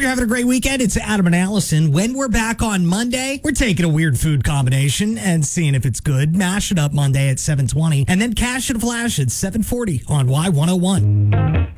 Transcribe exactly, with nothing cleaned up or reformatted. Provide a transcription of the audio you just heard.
you're having a great weekend. It's Adam and Allison. When we're back on Monday, we're taking a weird food combination and seeing if it's good. Mash it up Monday at seven twenty, and then Cash and Flash at seven forty on Y one oh one.